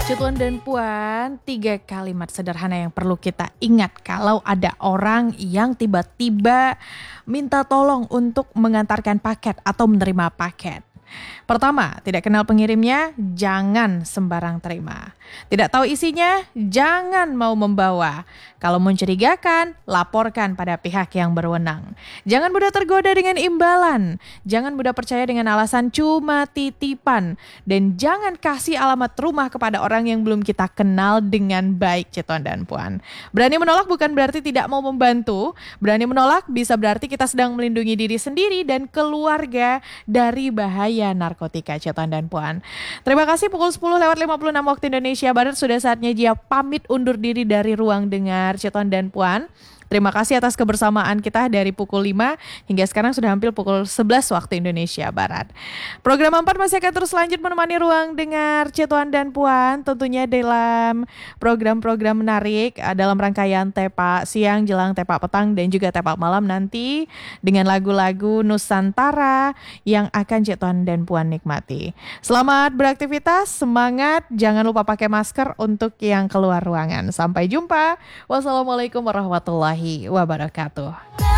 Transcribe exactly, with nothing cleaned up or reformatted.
Tuan dan Puan, tiga kalimat sederhana yang perlu kita ingat kalau ada orang yang tiba-tiba minta tolong untuk mengantarkan paket atau menerima paket. Pertama, tidak kenal pengirimnya, jangan sembarang terima. Tidak tahu isinya, jangan mau membawa. Kalau mencurigakan, laporkan pada pihak yang berwenang. Jangan mudah tergoda dengan imbalan. Jangan mudah percaya dengan alasan cuma titipan. Dan jangan kasih alamat rumah kepada orang yang belum kita kenal dengan baik, Tuan dan Puan. Berani menolak bukan berarti tidak mau membantu. Berani menolak bisa berarti kita sedang melindungi diri sendiri dan keluarga dari bahaya narkotika, Tuan dan Puan. Terima kasih. Pukul sepuluh lewat lima puluh enam waktu Indonesia Barat sudah saatnya Gia pamit undur diri dari ruang dengar Tuan dan Puan. Terima kasih atas kebersamaan kita dari pukul lima hingga sekarang sudah hampir pukul sebelas waktu Indonesia Barat. Program empat masih akan terus lanjut menemani ruang dengar Tuan dan Puan, tentunya dalam program-program menarik dalam rangkaian Tepak Siang, Jelang Tepak Petang dan juga Tepak Malam nanti dengan lagu-lagu Nusantara yang akan Tuan dan Puan nikmati. Selamat beraktivitas, semangat, jangan lupa pakai masker untuk yang keluar ruangan. Sampai jumpa. Wassalamualaikum warahmatullahi wabarakatuh.